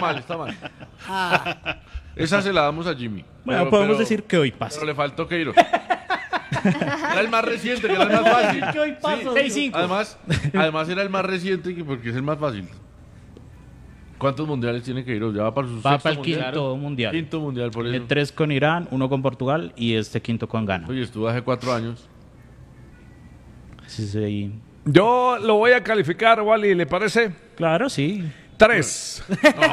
mal, está mal. Ah, Esa se la damos a Jimmy. Bueno, podemos decir que hoy pasa. Pero le faltó Queiroz. Era el más reciente, que era el más fácil. Que hoy paso. 6-5. Además era el más reciente porque es el más fácil. ¿Cuántos mundiales tiene Queiroz? Ya va para su Va sexto para el mundial. quinto mundial. Quinto mundial, por eso. 3 con Irán, 1 con Portugal y este quinto con Ghana. Oye, estuvo hace 4 años. Sí, sí. Yo lo voy a calificar, Wally, ¿le parece? Claro, sí. 3.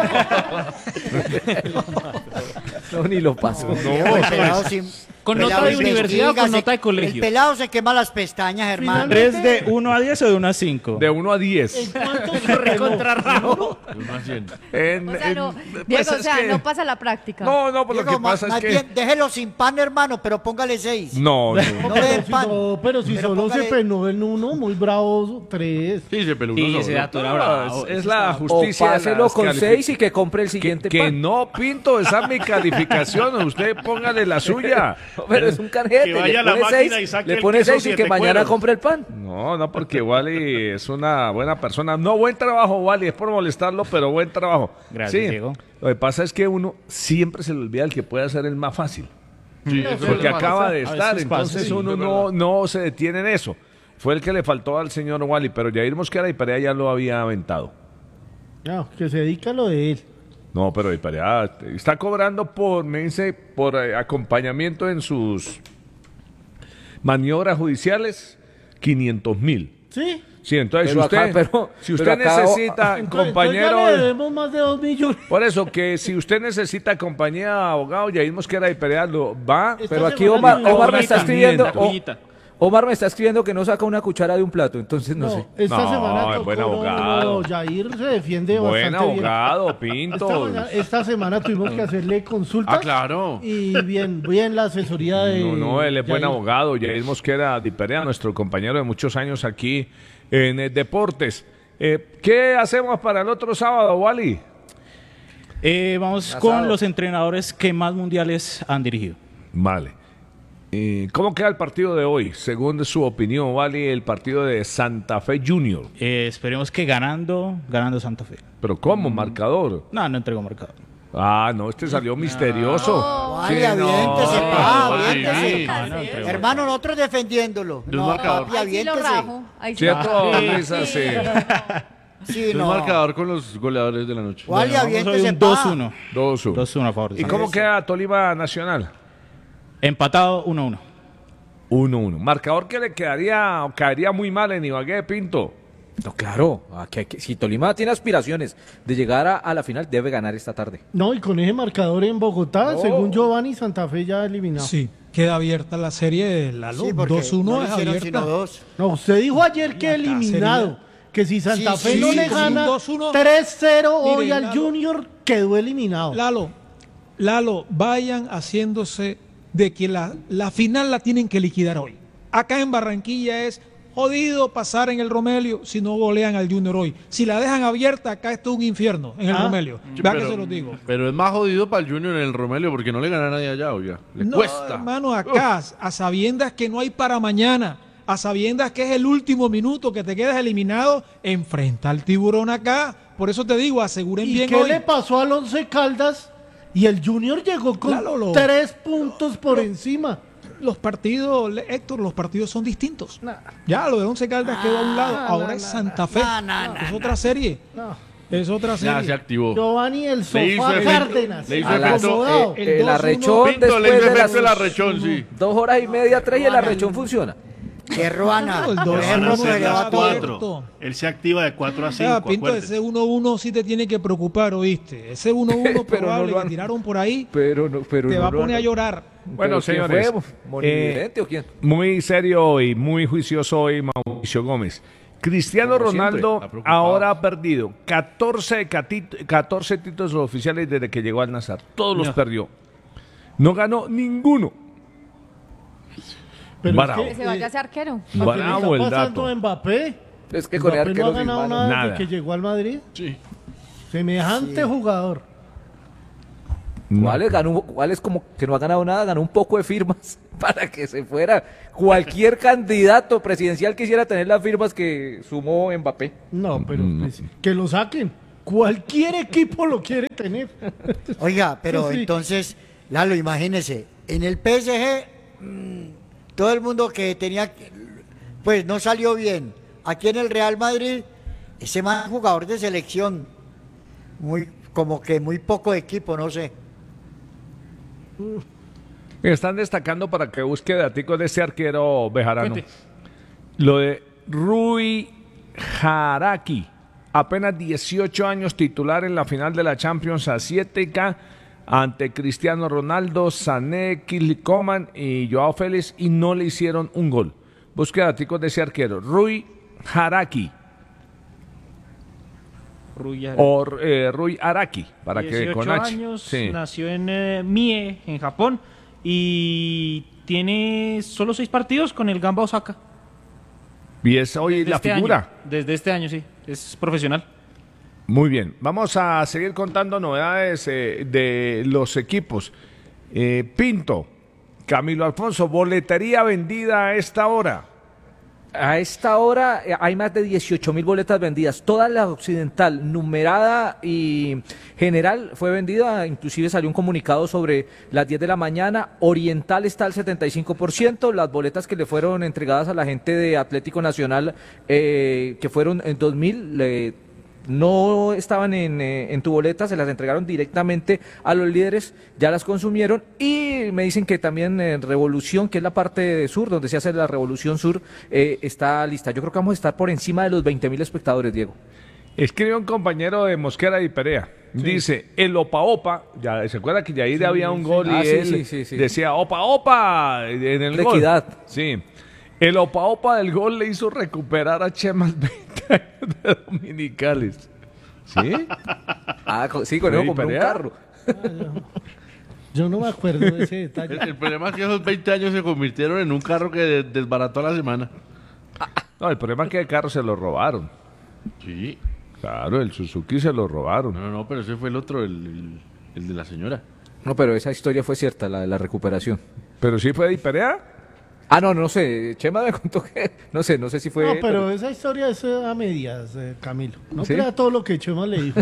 No, ni lo paso. el pelado sin- ¿Con pelado nota de investiga, universidad o con se- nota de colegio? El pelado se quema las pestañas, hermano. ¿3 de 1 a 10 o de 1 a 5? De 1 a 10. ¿En cuánto se recontra De uno a 100. O sea, no, pues Diego, o es sea, que- no pasa la práctica. No, pues lo Diego, que pasa es más que... bien, déjelo sin pan, hermano, pero póngale 6. No. No le den pan. Pero si Pero solo se póngale- penó en uno, muy bravo, 3. Sí, se peló Sí, uno ese solo. dato era bravo. Es la O justicia. de páselo las con calific- 6 y que compre el siguiente Que pan. no, Pinto, esa es mi calificación. Usted póngale la suya. Pero es un canjete. Que vaya a la Le pone máquina 6 y saque le el pone queso 6 y que 7 mañana cueros. compre el pan. No, porque Wally es una buena persona. No, buen trabajo, Wally. Es por molestarlo, pero buen trabajo. Gracias, Sí. Diego. Lo que pasa es que uno siempre se le olvida el que puede hacer el más fácil. Sí, eso es Porque lo más. acaba de a estar, veces pasa, entonces sí, uno es no, verdad. no se detiene en eso. Fue el que le faltó al señor Wally, pero Jair Mosquera y Perea ya lo había aventado. No, que se dedica a lo de él. No, pero y Perea está cobrando me dice, por acompañamiento en sus maniobras judiciales, 500,000. ¿Sí? Sí, entonces Pero si usted, acá- pero- si usted pero acá- necesita Entonces compañero... ya le debemos más de 2 millones. Por eso que si usted necesita compañía de abogado, Jair Mosquera y Perea lo va. Esta Pero aquí semana Omar me tuvimos- está escribiendo. La cuñita. Omar me está escribiendo que no saca una cuchara de un plato, entonces no sé. Esta No, semana es tocó, buen abogado. Jair se defiende Buen bastante bien. abogado, Pinto. Esta semana tuvimos que hacerle consultas. Ah, claro. Y bien la asesoría de. No, él es buen Jair. abogado. Jair Mosquera Di Perea, nuestro compañero de muchos años aquí en Deportes. ¿Qué hacemos para el otro sábado, Wally? Vamos con los entrenadores que más mundiales han dirigido. Vale. ¿Cómo queda el partido de hoy? Según su opinión, Wally, el partido de Santa Fe Junior. Esperemos que ganando Santa Fe. ¿Pero cómo? ¿Marcador? No entregó marcador. Ah, no, este salió misterioso. Ay, Sí, aviéntese, no, pa, no, aviéntese. sí. No entregó. Hermano, nosotros defendiéndolo. De un No, marcador. papi, Ahí sí lo aviéntese. rajo. Ahí sí ¿Cierto, lo Luisa? Sí. Sí, Es no. marcador con los goleadores de la noche. Wally, Vamos a ver aviéntese, un pa. 2-1. 2-1. 2-1 a favor de ¿Y Santa cómo Fe. queda Tolima Nacional? Empatado 1-1. 1-1. Marcador que le quedaría o caería muy mal en Ibagué, Pinto. No, claro, si Tolima tiene aspiraciones de llegar a la final, debe ganar esta tarde. No, y con ese marcador en Bogotá, según Giovanni, Santa Fe ya eliminado. Sí, queda abierta la serie de Lalo. Sí, porque 2-1 no le es hicieron abierta. sino 2. No, usted dijo ayer que acá eliminado. sería- Que si Santa Sí, Fe sí, no le sí, gana 2-1. 3-0 hoy Mire, al Lalo. Junior, quedó eliminado. Lalo, vayan haciéndose de que la final la tienen que liquidar hoy. Acá en Barranquilla es jodido pasar en el Romelio si no golean al Junior hoy. Si la dejan abierta, acá esto es un infierno en el Romelio. Vea que se los digo. Pero es más jodido para el Junior en el Romelio porque no le gana a nadie allá, oiga. Le No, cuesta. hermano, acá, a sabiendas que no hay para mañana, a sabiendas que es el último minuto que te quedas eliminado, enfrenta al Tiburón acá. Por eso te digo, aseguren ¿Y bien qué hoy. le pasó al Once Caldas? Y el Junior llegó con Lalo, 3 puntos por encima. Los partidos, Héctor, los partidos son distintos. Ya, lo de Once Caldas quedó a un lado. Ahora es Santa Fe. Es otra serie. Es otra Ya se serie. activó. Giovanni, el Le hizo sofá efecto- Cárdenas. le hizo A las- acomodado. el 2-1, arrechón Pinto, le después hizo de las efecto el arrechón, sí. 2 horas y media, 3 y el arrechón funciona. Qué ruana. El Por 2-1 ejemplo, Van a se ser le va las a todo. 4. Él se activa de 4 a 5. O sea, Pinto, ese 1-1 sí te tiene que preocupar, ¿oíste? Ese 1-1 Pero no probable lo han- que tiraron por ahí Pero te no va a lo poner a han- llorar. Bueno, ¿Pero quién señores, fue? ¿Monividente o quién? muy serio y muy juicioso hoy Mauricio Gómez. Cristiano Como siempre, Ronaldo está preocupado. ahora ha perdido 14 títulos oficiales desde que llegó al Nazar. Todos los perdió. No ganó ninguno. Pero Bravo. Que se vaya a ser arquero. lo que le Bravo el está pasando dato. a Mbappé. Es que con el Mbappé no ha arquero ganado sin mano. nada, Nada. desde que llegó al Madrid. Sí. Semejante jugador. ¿Cuál es como que no ha ganado nada? Ganó un poco de firmas para que se fuera. Cualquier candidato presidencial quisiera tener las firmas que sumó Mbappé. No, pero pues, que lo saquen. Cualquier equipo lo quiere tener. Oiga, pero Sí. entonces, Lalo, imagínese, en el PSG, todo el mundo que tenía, pues no salió bien. Aquí en el Real Madrid, ese más jugador de selección, como que muy poco equipo, no sé. Me están destacando para que busque daticos de este arquero bejarano. Cuente. Lo de Rui Haraki, apenas 18 años, titular en la final de la Champions Asiática ante Cristiano Ronaldo, Sané, Kingsley Coman y Joao Félix, y no le hicieron un gol. Busque daticos de ese arquero, Rui Haraki o Rui Araki, para que 18 con H. años, Sí. nació en Mie, en Japón, y tiene solo 6 partidos con el Gamba Osaka. Y es hoy Desde la este figura. año. Desde este año, sí. Es profesional. Muy bien, vamos a seguir contando novedades de los equipos. Pinto, Camilo Alfonso, boletería vendida a esta hora. A esta hora hay más de 18.000 boletas vendidas. Toda la occidental, numerada y general, fue vendida. Inclusive salió un comunicado sobre las 10 de la mañana. Oriental está al 75%. Las boletas que le fueron entregadas a la gente de Atlético Nacional, que fueron en 2.000, no estaban en tu boleta, se las entregaron directamente a los líderes, ya las consumieron, y me dicen que también en Revolución, que es la parte de sur, donde se hace la Revolución Sur, está lista. Yo creo que vamos a estar por encima de los 20.000 espectadores, Diego. Escribe un compañero de Mosquera y Perea. Dice, el Opa Opa, ya se acuerda que Yair había un gol y él decía Opa Opa en el De gol. equidad. Sí. El Opa Opa del gol le hizo recuperar a Chemas 20 años de dominicales. ¿Sí? Sí, con eso Sí, compró un Perea. carro. Yo no me acuerdo de ese detalle. El problema es que esos 20 años se convirtieron en un carro que desbarató a la semana. No, el problema es que el carro se lo robaron. Sí. Claro, el Suzuki se lo robaron. No, pero ese fue el otro, el de la señora. No, pero esa historia fue cierta, la de la recuperación. ¿Pero sí fue de Perea? No sé, Chema me contó que, no sé si fue... No, pero esa historia es a medias, Camilo. No ¿Sí? crea todo lo que Chema le dijo.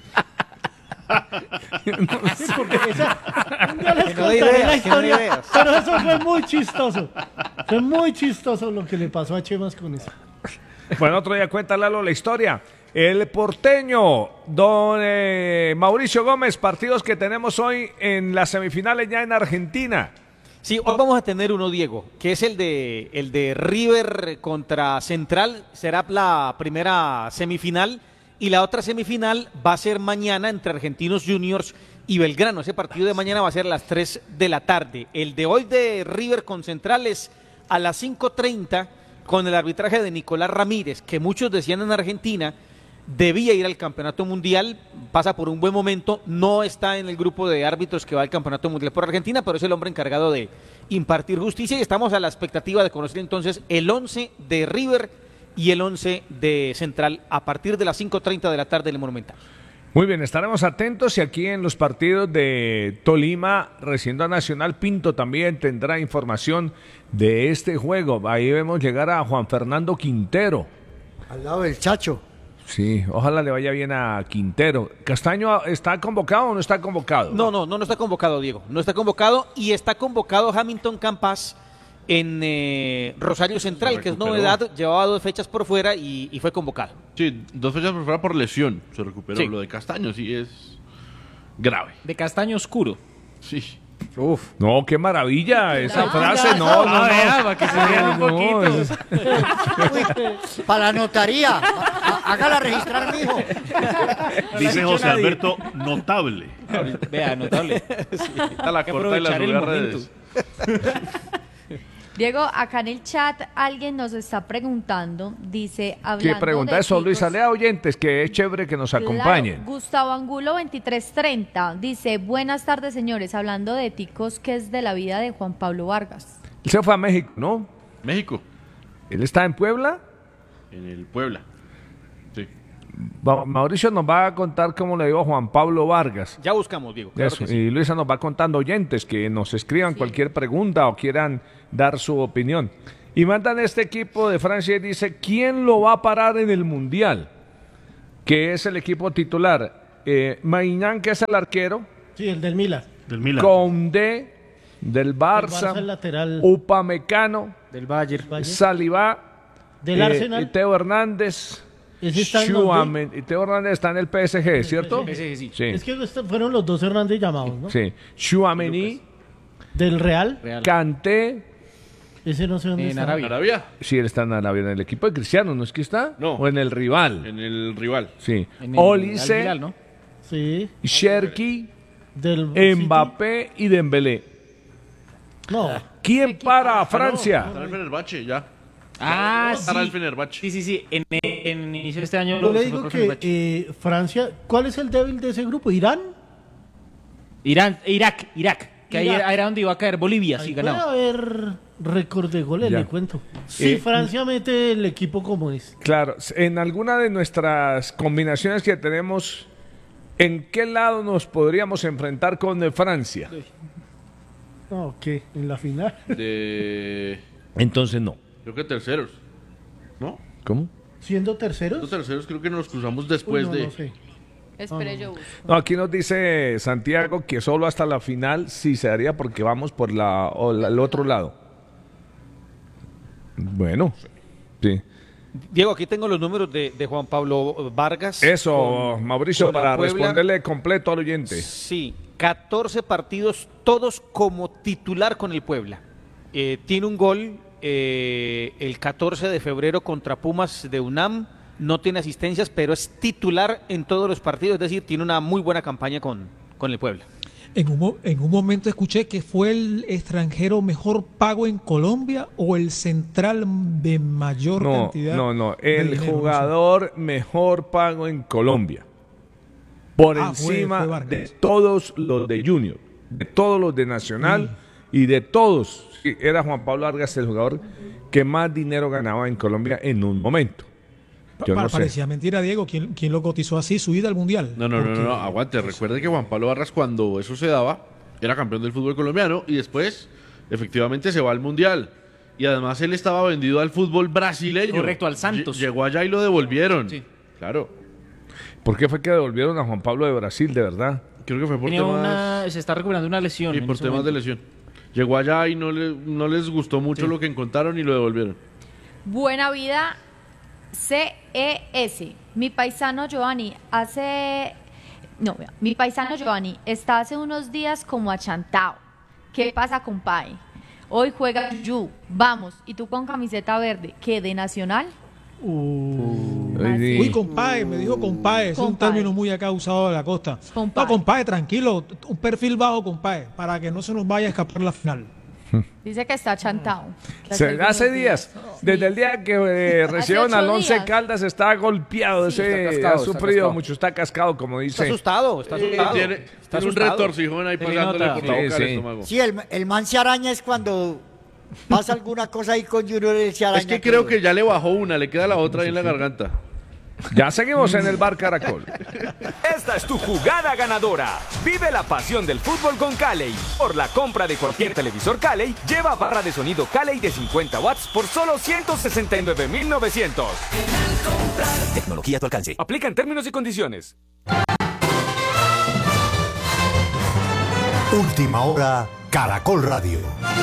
Sí, porque yo les Que no dé contaré ideas, la que no dé historia, ideas. pero eso fue muy chistoso. Fue muy chistoso lo que le pasó a Chemas con eso. Bueno, otro día cuenta Lalo la historia. El porteño, don Mauricio Gómez, partidos que tenemos hoy en las semifinales ya en Argentina. Sí, hoy vamos a tener uno, Diego, que es el de River contra Central. Será la primera semifinal. Y la otra semifinal va a ser mañana entre Argentinos Juniors y Belgrano. Ese partido de mañana va a ser a las 3 de la tarde. El de hoy de River con Central es a las 5:30 con el arbitraje de Nicolás Ramírez, que muchos decían en Argentina debía ir al Campeonato Mundial, pasa por un buen momento, no está en el grupo de árbitros que va al Campeonato Mundial por Argentina, pero es el hombre encargado de impartir justicia, y estamos a la expectativa de conocer entonces el 11 de River y el 11 de Central a partir de las 5:30 de la tarde en el Monumental. Muy bien, estaremos atentos, y aquí en los partidos de Tolima, recién a Nacional, Pinto también tendrá información de este juego. Ahí vemos llegar a Juan Fernando Quintero. Al lado del Chacho. Sí, ojalá le vaya bien a Quintero. ¿Castaño está convocado o no está convocado? No está convocado, Diego. No está convocado, y está convocado Hamilton Campas en Rosario Central, que es recuperó. novedad. Llevaba 2 fechas por fuera y fue convocado. Sí, 2 fechas por fuera por lesión. Se recuperó. Sí. Lo de Castaño sí es grave. De castaño oscuro. Sí. Uf. No, qué maravilla esa frase. No, no, no. Para que se vean un poquito. Para la notaría. Hágala registrar, mijo. Dice José Alberto, notable. Vea, notable. Está la que corta y la aprovechar el sube a momento. redes. Diego, acá en el chat alguien nos está preguntando, dice, hablando ¿Qué pregunta de eso, Luisa? ticos, Lea oyentes, que es chévere que nos claro, acompañen. Gustavo Angulo 2330 dice, buenas tardes señores, hablando de ticos, ¿qué es de la vida de Juan Pablo Vargas? Él se fue a México, ¿no? México, Él está en Puebla. en el Puebla. Sí. Mauricio nos va a contar cómo le dio a Juan Pablo Vargas. Ya buscamos, Diego. Claro Eso, que sí. y Luisa nos va contando oyentes que nos escriban cualquier pregunta o quieran dar su opinión. Y mandan este equipo de Francia y dice, ¿quién lo va a parar en el Mundial? que es el equipo titular. Maignan, que es el arquero. Sí, el del Milan. Condé, del Barça. El lateral. Upamecano. Del Bayern. Saliba. Del Arsenal. Y Teo Hernández. Ese está en Y Teo Hernández está en el PSG, ¿cierto? Sí. Es que fueron los dos Hernández llamados, ¿no? Sí. Tchouaméni. Del Real. Kanté. Ese no sé dónde está. ¿En Arabia? Sí, él está en Arabia, en el equipo de Cristiano, ¿no es que está? No. O en el rival. En el rival. Sí. Olise, Olise, ¿no? Sí. Cherki, Del Mbappé y Dembélé. No. ¿Quién para a Francia? Está el Fenerbahce, ya. Sí. el Fenerbahce. Sí. En inicio de este año. Yo le digo que Francia, ¿cuál es el débil de ese grupo? ¿Irán? Irak. Que ahí Irak. era donde iba a caer Bolivia, Ahí sí, puede ganado. haber récord de goles, Ya. le cuento. Si Francia mete el equipo como es. Claro, en alguna de nuestras combinaciones que tenemos, ¿en qué lado nos podríamos enfrentar con Francia? No, ¿qué? En la final. Entonces no. Creo que terceros. ¿No? ¿Cómo? Siendo terceros. Los terceros creo que nos cruzamos después Uy, de... no sé. Espere, yo busco. No, aquí nos dice Santiago que solo hasta la final sí se haría porque vamos por el otro lado. Bueno, sí. Diego, aquí tengo los números de Juan Pablo Vargas. Eso, Mauricio, con la para Puebla. responderle completo al oyente. Sí, 14 partidos, todos como titular con el Puebla. Tiene un gol el 14 de febrero contra Pumas de UNAM. No tiene asistencias, pero es titular en todos los partidos. Es decir, tiene una muy buena campaña con el Puebla. En un momento escuché que fue el extranjero mejor pago en Colombia o el central de mayor cantidad. No, de el dinero, jugador mejor pago en Colombia. Por encima fue Vargas. de todos los de Junior, de todos los de Nacional y de todos. Sí, era Juan Pablo Vargas el jugador que más dinero ganaba en Colombia en un momento. Yo no sé. Parecía mentira, Diego. ¿Quién lo cotizó así? Su ida al Mundial. No, aguante. Recuerde que Juan Pablo Vargas, cuando eso se daba, era campeón del fútbol colombiano y después, efectivamente, se va al Mundial. Y además él estaba vendido al fútbol brasileño. Correcto, al Santos. Llegó allá y lo devolvieron. Sí. Claro. ¿Por qué fue que devolvieron a Juan Pablo de Brasil, de verdad? Creo que fue por temas... Se está recuperando una lesión. Y en por ese temas de momento. lesión. Llegó allá y no les gustó mucho lo que encontraron y lo devolvieron. Buena vida CES. Mi paisano Giovanni está hace unos días como achantado. ¿Qué pasa, compadre? Hoy juega Yu. Vamos. ¿Y tú con camiseta verde? ¿Qué? ¿De Nacional? Uy, compadre, me dijo compadre. Es un Compadre. término muy acá usado de la costa. Compadre. No, compadre, tranquilo. Un perfil bajo, compadre, para que no se nos vaya a escapar la final. Dice que está achantado. Hace días, desde el día que recibieron 8 al Once días. Caldas, está golpeado, Sí, ese está cascado, ha está sufrido cascado. mucho, está cascado, como Está dice. asustado. Tiene Está un asustado. retorcijón ahí Se le pasándole nota. por la boca Sí, al sí. estómago. Sí, el man se araña es cuando pasa alguna cosa ahí con Junior, él se araña. Es que creo que ya le bajó una, le queda la otra ahí en la garganta. Ya seguimos en el Bar Caracol. Esta es tu jugada ganadora. Vive la pasión del fútbol con Calley. Por la compra de cualquier televisor Calley, lleva barra de sonido Calley de 50 watts por solo 169,900. Tecnología a tu alcance. Aplican términos y condiciones. Última hora, Caracol Radio.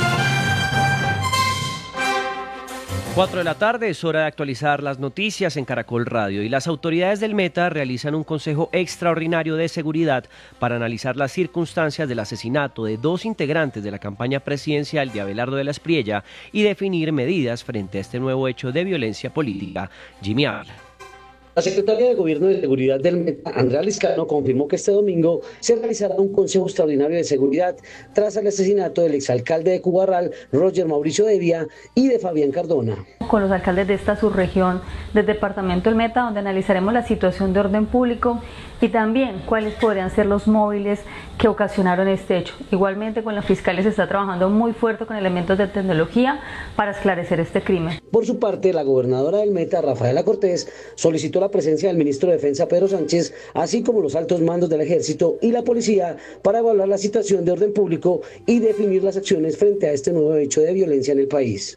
4 de la tarde, es hora de actualizar las noticias en Caracol Radio y las autoridades del Meta realizan un consejo extraordinario de seguridad para analizar las circunstancias del asesinato de 2 integrantes de la campaña presidencial de Abelardo de la Espriella y definir medidas frente a este nuevo hecho de violencia política. Jimmy Ávila. La secretaria de Gobierno de Seguridad del Meta, Andrea Liscano, confirmó que este domingo se realizará un Consejo Extraordinario de Seguridad tras el asesinato del exalcalde de Cubarral, Roger Mauricio Devia, y de Fabián Cardona. Con los alcaldes de esta subregión del departamento del Meta, donde analizaremos la situación de orden público y también cuáles podrían ser los móviles que ocasionaron este hecho. Igualmente con la fiscalía se está trabajando muy fuerte con elementos de tecnología para esclarecer este crimen. Por su parte, la gobernadora del Meta, Rafaela Cortés, solicitó la presencia del ministro de Defensa, Pedro Sánchez, así como los altos mandos del Ejército y la Policía para evaluar la situación de orden público y definir las acciones frente a este nuevo hecho de violencia en el país.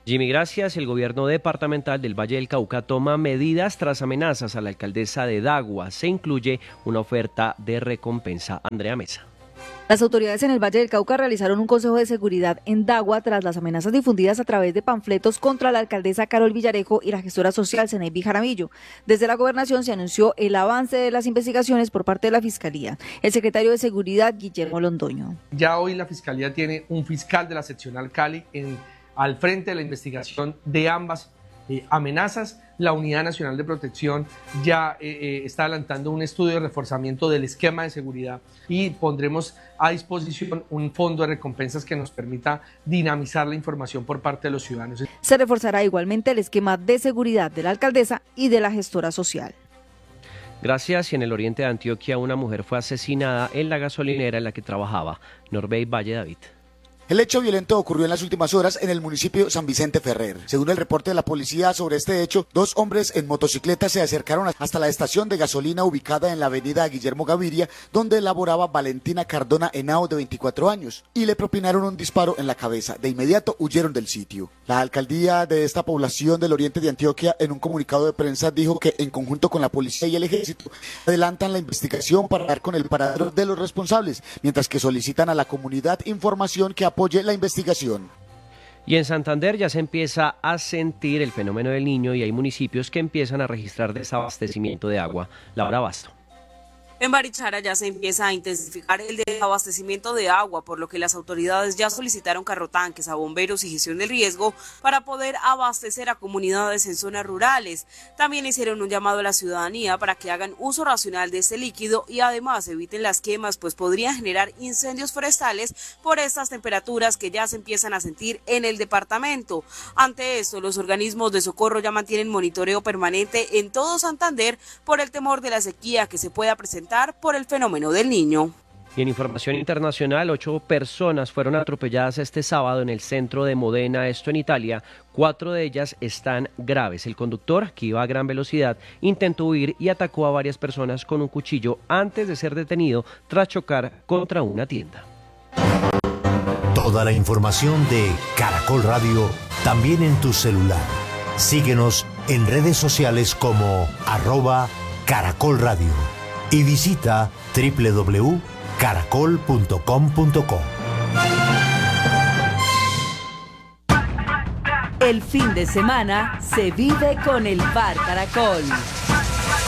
Jimmy, gracias. El gobierno departamental del Valle del Cauca toma medidas tras amenazas a la alcaldesa de Dagua. Se incluye una oferta de recompensa. Andrea Mesa. Las autoridades en el Valle del Cauca realizaron un consejo de seguridad en Dagua tras las amenazas difundidas a través de panfletos contra la alcaldesa Carol Villarejo y la gestora social Zeneiby Jaramillo. Desde la gobernación se anunció el avance de las investigaciones por parte de la Fiscalía. El secretario de Seguridad, Guillermo Londoño. Ya hoy la Fiscalía tiene un fiscal de la seccional Cali al frente de la investigación de ambas amenazas. La Unidad Nacional de Protección ya está adelantando un estudio de reforzamiento del esquema de seguridad y pondremos a disposición un fondo de recompensas que nos permita dinamizar la información por parte de los ciudadanos. Se reforzará igualmente el esquema de seguridad de la alcaldesa y de la gestora social. Gracias. Y en el oriente de Antioquia, una mujer fue asesinada en la gasolinera en la que trabajaba. Norbey Valle David. El hecho violento ocurrió en las últimas horas en el municipio San Vicente Ferrer. Según el reporte de la policía sobre este hecho, 2 hombres en motocicleta se acercaron hasta la estación de gasolina ubicada en la avenida Guillermo Gaviria, donde laboraba Valentina Cardona Henao, de 24 años, y le propinaron un disparo en la cabeza. De inmediato huyeron del sitio. La alcaldía de esta población del oriente de Antioquia, en un comunicado de prensa, dijo que en conjunto con la policía y el ejército adelantan la investigación para dar con el paradero de los responsables, mientras que solicitan a la comunidad información que apoye la investigación. Y en Santander ya se empieza a sentir el fenómeno del Niño y hay municipios que empiezan a registrar desabastecimiento de agua. Laura Basto. En Barichara ya se empieza a intensificar el desabastecimiento de agua, por lo que las autoridades ya solicitaron carrotanques a bomberos y gestión del riesgo para poder abastecer a comunidades en zonas rurales. También hicieron un llamado a la ciudadanía para que hagan uso racional de este líquido y además eviten las quemas, pues podrían generar incendios forestales por estas temperaturas que ya se empiezan a sentir en el departamento. Ante esto, los organismos de socorro ya mantienen monitoreo permanente en todo Santander por el temor de la sequía que se pueda presentar por el fenómeno del Niño. Y en información internacional, 8 personas fueron atropelladas este sábado en el centro de Modena, esto en Italia. 4 de ellas están graves. El conductor, que iba a gran velocidad, intentó huir y atacó a varias personas con un cuchillo antes de ser detenido tras chocar contra una tienda. Toda la información de Caracol Radio también en tu celular. Síguenos en redes sociales como @Caracol Radio. Y visita www.caracol.com.co. El fin de semana se vive con el Bar Caracol.